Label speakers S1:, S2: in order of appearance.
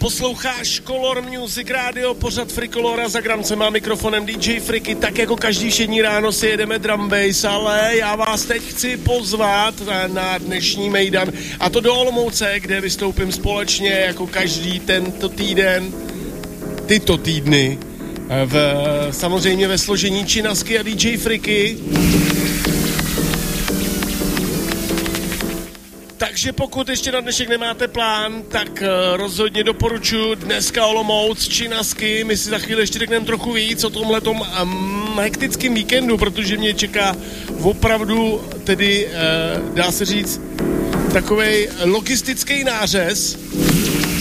S1: Posloucháš Color Music Radio, pořad Frikolora, za gramcem má mikrofonem DJ Friky, tak jako každý všední ráno si jedeme drum bass, ale já vás teď chci pozvat na dnešní mejdan, a to do Olomouce, kde vystoupím společně jako každý tyto týdny, samozřejmě ve složení Činasky a DJ Friky. Takže pokud ještě na dnešek nemáte plán, tak rozhodně doporučuji dneska Olomouc, Činasky. My si za chvíli ještě řekneme trochu víc o tomhletom hektickém víkendu, protože mě čeká opravdu, tedy dá se říct, takovej logistický nářez.